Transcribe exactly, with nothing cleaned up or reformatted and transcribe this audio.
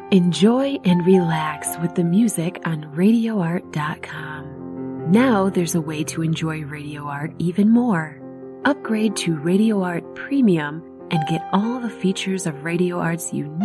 Enjoy and relax with the music on radio art dot com. Now there's a way to enjoy Radio Art even more. Upgrade to Radio Art Premium and get all the features of Radio Art's unique